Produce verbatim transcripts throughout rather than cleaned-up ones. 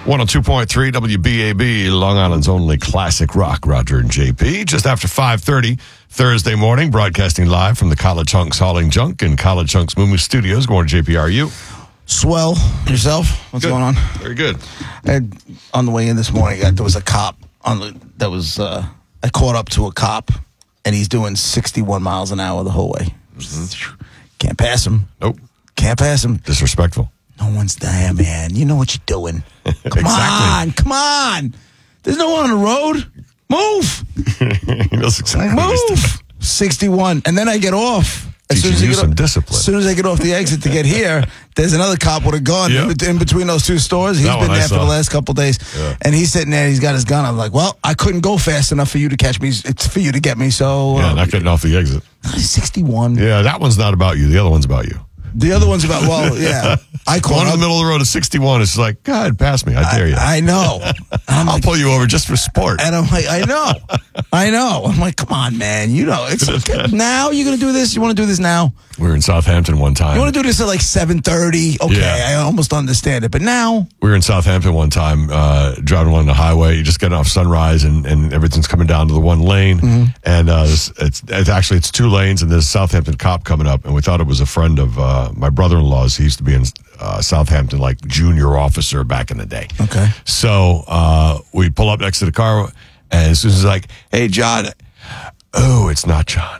one oh two point three W B A B, Long Island's only classic rock. Roger and J P. Just after five thirty Thursday morning, broadcasting live from the College Hunks Hauling Junk and College Hunks Moo Moo Studios. Good morning, J P. How are you? Swell. Yourself? What's Good. going on? Very good. I had, on the way in this morning, I, there was a cop on the that was. Uh, I caught up to a cop, and he's doing sixty-one miles an hour the whole way. Mm-hmm. Can't pass him. Nope. Can't pass him. Disrespectful. No one's there, man. You know what you're doing. Come Exactly. on, come on. There's no one on the road. Move. He knows exactly what he's doing. Move. sixty-one, and then I get off. As soon Teaching as, I you get some off, discipline. as soon as I get off the exit to get here, there's another cop with a gun Yep. in, in between those two stores. He's That been one I there for the saw. last couple of days, Yeah. and he's sitting there. He's got his gun. I'm like, well, I couldn't go fast enough for you to catch me. It's for you to get me. So, Yeah, uh, not getting off the exit. sixty-one. Yeah, that one's not about you. The other one's about you. The other one's about, well, yeah. I caught Going in up. the middle of the road at sixty-one is like, God, pass me. I dare you. I, I know. I'm I'll like, pull you over just for sport. and I'm like, I know. I know. I'm like, come on, man. You know, it's now you're going to do this? You want to do this now? We were in Southampton one time. You want to do this at like seven thirty? Okay, Yeah. I almost understand it. But now, We were in Southampton one time, uh, driving along the highway. You just getting off Sunrise, and, and everything's coming down to the one lane. Mm-hmm. And uh, it's, it's, it's actually it's two lanes, and there's a Southampton cop coming up. And we thought it was a friend of uh, my brother-in-law's. He used to be in uh, Southampton, like junior officer back in the day. Okay. So uh, we pull up next to the car, and as soon as he's like, "Hey, John," oh, it's not John.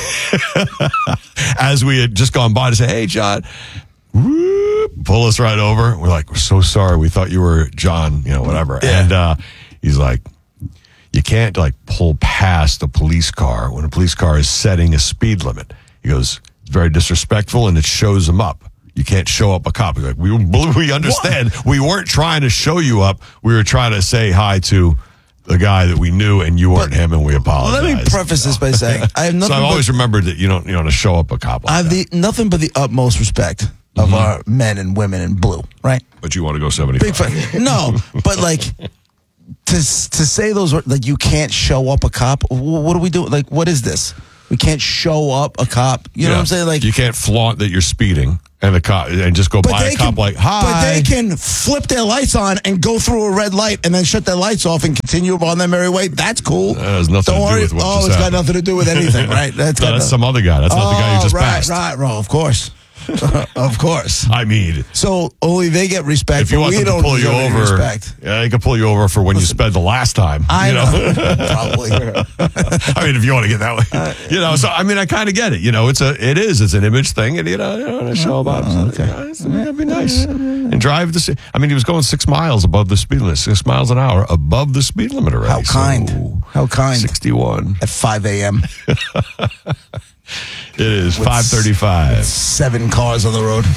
As we had just gone by to say, "Hey, John," whoop, pull us right over. We're like, "We're so sorry. We thought you were John," you know, whatever. Yeah. And uh, he's like, "You can't like pull past a police car when a police car is setting a speed limit." He goes, "It's very disrespectful, and it shows them up. You can't show up a cop." He's like, we, we understand. We weren't trying to show you up. We were trying to say hi to the guy that we knew, and you weren't him, and we apologize. let me preface this by saying I have So nothing. I've but, always remembered that you don't you want to show up a cop like I have that. the nothing but the utmost respect of our men and women in blue. Right? But you want to go seventy-five. Big fan. No, but like to to say those words, like you can't show up a cop. wh- What do we do? Like, what is this? We can't show up a cop. You know Yeah. what I'm saying? Like, you can't flaunt that you're speeding and the cop and just go but by they a cop can, like, "Hi." But they can flip their lights on and go through a red light and then shut their lights off and continue on their merry way. That's cool. That has nothing Don't to do worry. with what oh, just it's got happened. nothing to do with anything, right? That's, No, got that's no- some other guy. That's not the guy you just right, passed. Right, right, of course. Of course. I mean, So only they get respect. if you but want we them to don't pull you deserve any over, respect. yeah, they can pull you over for when you sped the last time. I you know. know. Probably. I mean, if you want to get that way, you know. So I mean, I kind of get it. You know, it's a, it is, it's an image thing, and you know, you want to show about. Oh, Okay, that'd be nice. And drive the. si- I mean, he was going six miles above the speed limit, six miles an hour above the speed limit already. How kind. So, How kind. sixty-one. At five a.m. It is five thirty-five. Seven cars on the road.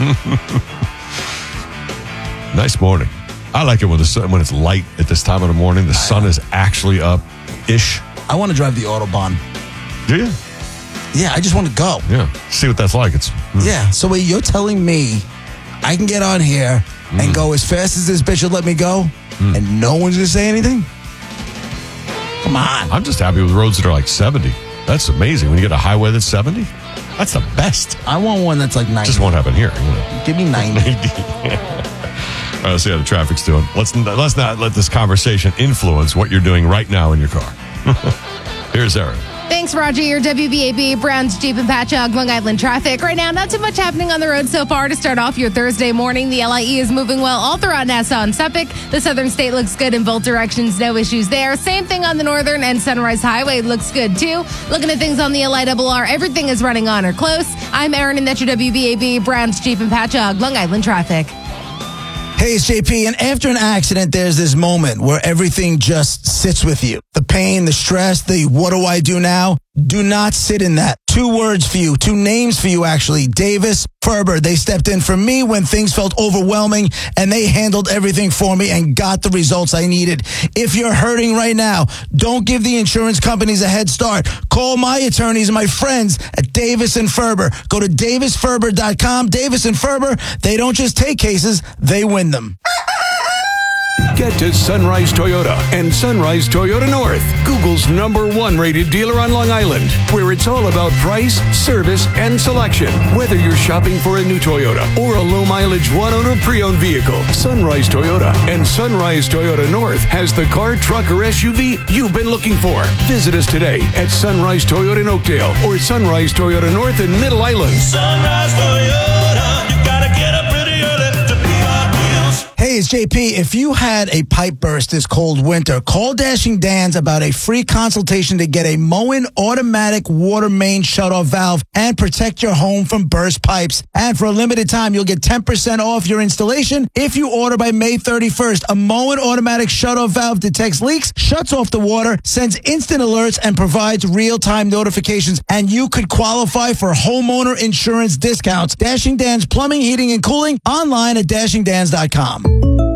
Nice morning. I like it when the sun, when it's light at this time of the morning. The sun is actually up, ish. I want to drive the Autobahn. Do you? Yeah, I just want to go. Yeah. See what that's like. It's Yeah. So wait, you're telling me I can get on here and go as fast as this bitch will let me go, and no one's gonna say anything? Come on. I'm just happy with roads that are like seventy. That's amazing. When you get a highway that's seventy, that's the best. I want one that's like ninety. Just won't happen here. You know. Give me ninety. All right, let's see how the traffic's doing. Let's let's not let this conversation influence what you're doing right now in your car. Here's Erin. Thanks, Roger. Your W B A B Browns Jeep and Patchogue Long Island traffic. Right now, not too much happening on the road so far to start off your Thursday morning. The L I E is moving well all throughout Nassau and Suffolk. The southern state looks good in both directions. No issues there. Same thing on the northern and Sunrise Highway looks good too. Looking at things on the L I R R, everything is running on or close. I'm Erin, and that's your W B A B Browns Jeep and Patchogue Long Island traffic. Hey, it's J P, and after an accident, there's this moment where everything just sits with you. The pain, the stress, the what do I do now? Do not sit in that. Two words for you, two names for you, actually. Davis, Ferber. They stepped in for me when things felt overwhelming, and they handled everything for me and got the results I needed. If you're hurting right now, don't give the insurance companies a head start. Call my attorneys and my friends at Davis and Ferber. Go to davis ferber dot com. Davis and Ferber, they don't just take cases, they win them. Get to Sunrise Toyota and Sunrise Toyota North, Google's number one rated dealer on Long Island, where it's all about price, service, and selection. Whether you're shopping for a new Toyota or a low mileage one owner pre-owned vehicle, Sunrise Toyota and Sunrise Toyota North has the car, truck, or S U V you've been looking for. Visit us today at Sunrise Toyota in Oakdale or Sunrise Toyota North in Middle Island. Sunrise Toyota, you gotta get up pretty early to be our wheels. Hey, it's J P. If you had a pipe burst this cold winter, call Dashing Dan's about a free consultation to get a Moen automatic water main shutoff valve and protect your home from burst pipes. And for a limited time, you'll get ten percent off your installation if you order by May thirty-first. A Moen automatic shutoff valve detects leaks, shuts off the water, sends instant alerts, and provides real-time notifications. And you could qualify for homeowner insurance discounts. Dashing Dan's Plumbing, Heating, and Cooling, online at dashing dans dot com.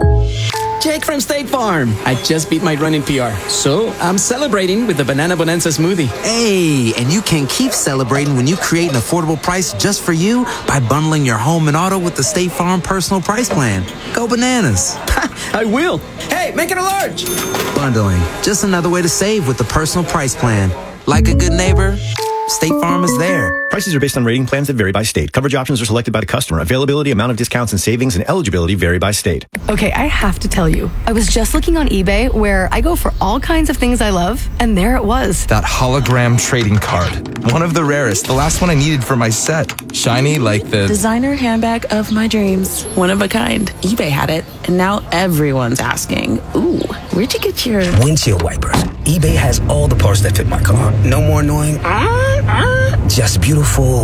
Jake from State Farm. I just beat my running P R, so I'm celebrating with the Banana Bonanza smoothie. Hey, and you can keep celebrating when you create an affordable price just for you by bundling your home and auto with the State Farm Personal Price Plan. Go bananas. I will. Hey, make it a large. Bundling, just another way to save with the Personal Price Plan. Like a good neighbor, State Farm is there. Prices are based on rating plans that vary by state. Coverage options are selected by the customer. Availability, amount of discounts and savings, and eligibility vary by state. Okay, I have to tell you, I was just looking on eBay where I go for all kinds of things I love, and there it was. That hologram trading card. One of the rarest. The last one I needed for my set. Shiny like the designer handbag of my dreams. One of a kind. eBay had it, and now everyone's asking, ooh, where'd you get your windshield wipers? eBay has all the parts that fit my car. No more annoying, uh, uh, just beautiful.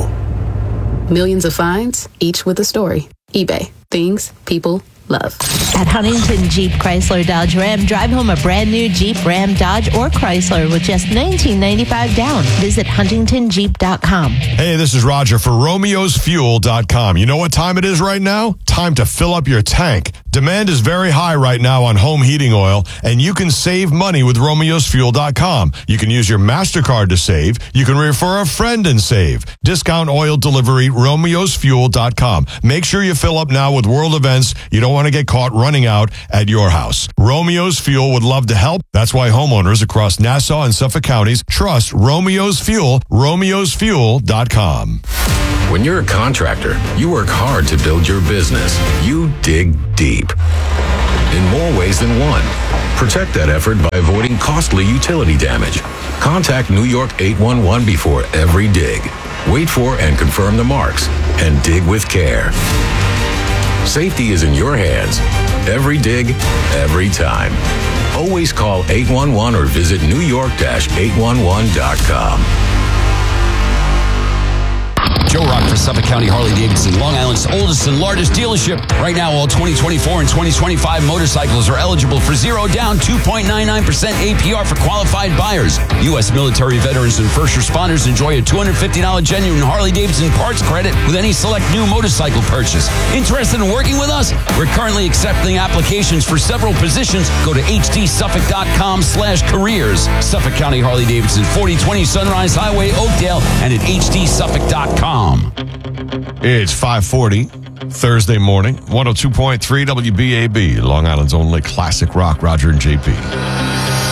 Millions of finds, each with a story. eBay. Things people love. At Huntington Jeep Chrysler Dodge Ram, drive home a brand new Jeep, Ram, Dodge, or Chrysler with just nineteen ninety-five down. Visit huntington jeep dot com. Hey, this is Roger for romeos fuel dot com. You know what time it is right now? Time to fill up your tank. Demand is very high right now on home heating oil, and you can save money with romeos fuel dot com. You can use your MasterCard to save. You can refer a friend and save. Discount oil delivery, romeos fuel dot com. Make sure you fill up now with world events. You don't want to get caught running out at your house. Romeo's Fuel would love to help. That's why homeowners across Nassau and Suffolk counties trust Romeo's Fuel, romeos fuel dot com. When you're a contractor, you work hard to build your business. You dig deep. In more ways than one. Protect that effort by avoiding costly utility damage. Contact New York eight one one before every dig. Wait for and confirm the marks, and dig with care. Safety is in your hands. Every dig, every time. Always call eight one one or visit new york dash eight one one dot com. Joe Rock for Suffolk County Harley-Davidson, Long Island's oldest and largest dealership. Right now, all twenty twenty-four and twenty twenty-five motorcycles are eligible for zero down, two point nine nine percent A P R for qualified buyers. U S military veterans and first responders enjoy a two hundred fifty dollars genuine Harley-Davidson parts credit with any select new motorcycle purchase. Interested in working with us? We're currently accepting applications for several positions. Go to h d suffolk dot com slash careers. Suffolk County Harley-Davidson, forty twenty Sunrise Highway, Oakdale, and at h d suffolk dot com. It's five forty, Thursday morning, one oh two point three W B A B, Long Island's only classic rock, Roger and J P.